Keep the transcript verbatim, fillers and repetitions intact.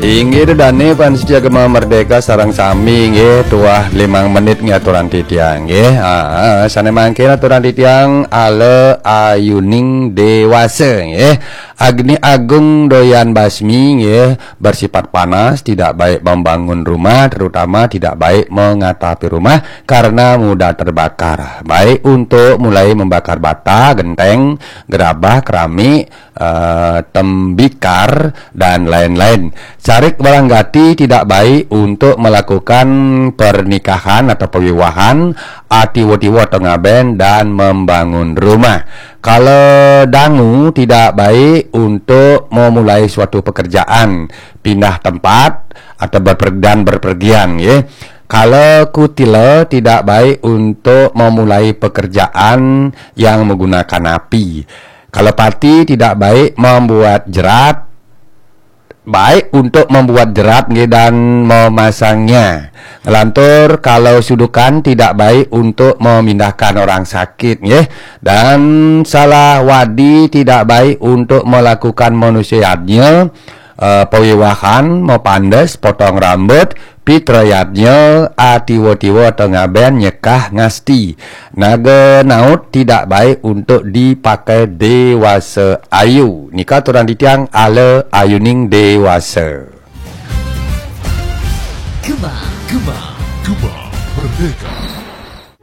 Inggih dane Panitia Gema Merdeka sareng sami nggih tuah limang menit ngaturan titiang nggih. Heeh, sane mangke aturan titiang ale ayuning dewasa nggih. Agni Agung doyan basmi nggih, bersifat panas, tidak baik membangun rumah, terutama tidak baik mengatapi rumah karena mudah terbakar. Baik untuk mulai membakar bata, genteng, gerabah, keramik, uh, tembikar dan lain-lain. Carik baranggati tidak baik untuk melakukan pernikahan atau perwiwahan, atiwo-tiwo tengaben dan membangun rumah. Kalau dangu tidak baik untuk memulai suatu pekerjaan, pindah tempat atau berper dan berpergian ya. Kalau kutila tidak baik untuk memulai pekerjaan yang menggunakan api. Kalau pati tidak baik membuat jerat, baik untuk membuat jerat dan memasangnya. Ngelantur kalau sudukan tidak baik untuk memindahkan orang sakit ya. Dan salah wadi tidak baik untuk melakukan manusiatnya, uh, pewiwahan, mau pandes, potong rambut, pitrayatnya, atiwo-tiwo tengaben nyekah ngasti. Naga naut tidak baik untuk dipakai dewasa ayu. Nikah turun ditiang ale ayuning dewasa. Gema, Gema, Gema Merdeka.